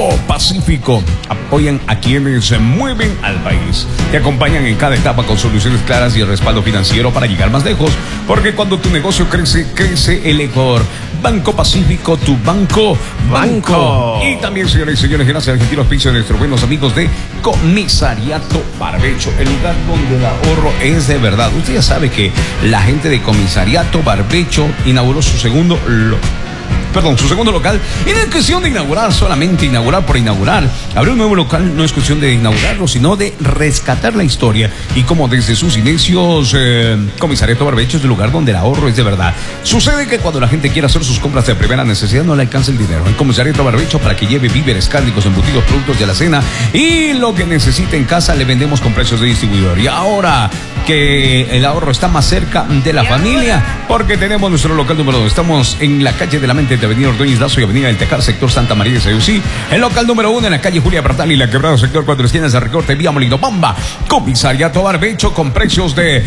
Banco Pacífico. Apoyan a quienes se mueven al país. Te acompañan en cada etapa con soluciones claras y el respaldo financiero para llegar más lejos. Porque cuando tu negocio crece, crece el Ecuador. Banco Pacífico, tu banco. Y también, señores y señores, gracias al gentil auspicio de nuestros buenos amigos de Comisariato Barbecho, el lugar donde el ahorro es de verdad. Usted ya sabe que la gente de Comisariato Barbecho inauguró su segundo local. Y no es cuestión de inaugurar, solamente inaugurar por inaugurar. Abrir un nuevo local no es cuestión de inaugurarlo, sino de rescatar la historia. Y como desde sus inicios, Comisariato Barbecho es el lugar donde el ahorro es de verdad. Sucede que cuando la gente quiere hacer sus compras de primera necesidad, no le alcanza el dinero. En Comisariato Barbecho, para que lleve víveres, cáldigos, embutidos, productos de la cena y lo que necesite en casa, le vendemos con precios de distribuidor. Y ahora que el ahorro está más cerca de la familia, porque tenemos nuestro local número 2. Estamos en la calle de la Mente de Avenida Ordóñez Lazo y Avenida del Tejar, sector Santa María de Sayusí. El local número 1 en la calle Julia Bertal y la Quebrada, sector 4 esquinas de Recorte, vía Molino Bamba. Comisariato Barbecho con precios de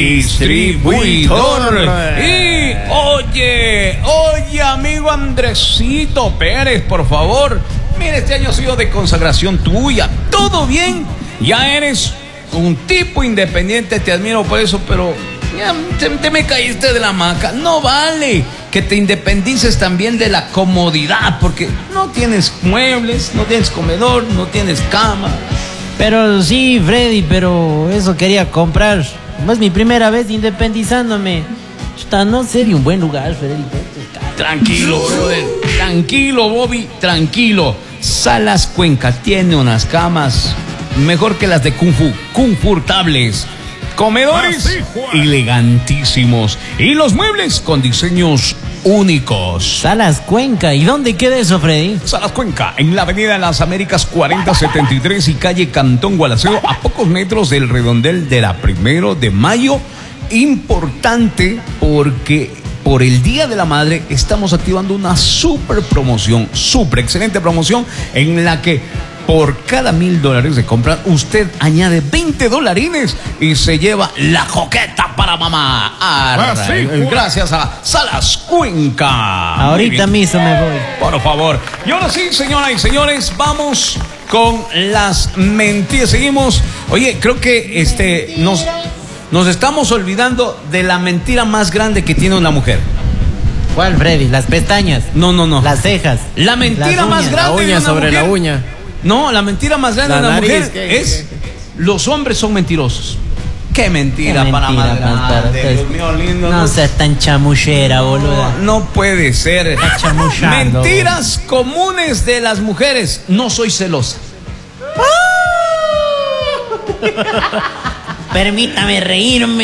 distribuidor. Y oye, amigo Andresito Pérez, por favor. Mira, este año ha sido de consagración tuya. ¿Todo bien? Ya eres un tipo independiente, te admiro por eso, pero ya te me caíste de la hamaca. No vale que te independices también de la comodidad, porque no tienes muebles, no tienes comedor, no tienes cama. Pero sí, Freddy, pero eso quería comprar. Es mi primera vez independizándome. Chuta, no sé de un buen lugar, Freddy. Tranquilo, brother. Tranquilo, Bobby, tranquilo. Salas Cuenca tiene unas camas mejor que las de Kung Fu, confortables. Comedores elegantísimos. Y los muebles con diseños únicos. Salas Cuenca, ¿y dónde queda eso, Freddy? Salas Cuenca, en la avenida de las Américas 4073 y calle Cantón Gualaceo, a pocos metros del redondel de la 1 de mayo. Importante porque por el Día de la Madre estamos activando una super promoción, excelente promoción, en la que por cada $1,000 de compra, usted añade $20 y se lleva la joqueta para mamá. Gracias a Salas Cuenca. Ahorita mismo me voy. Por favor. Y ahora sí, señoras y señores, vamos con las mentiras. Seguimos. Oye, creo que nos estamos olvidando de la mentira más grande que tiene una mujer. ¿Cuál, Freddy? ¿Las pestañas? No. Las cejas. La mentira más grande de una sobre mujer. La uña. No, la mentira más grande de una mujer es los hombres son mentirosos. Qué mentira para más grande, Dios mío lindo. No seas tan chamullera, boluda. No puede ser. Está chamullando. Mentiras comunes de las mujeres. No soy celosa. Permítame reírme.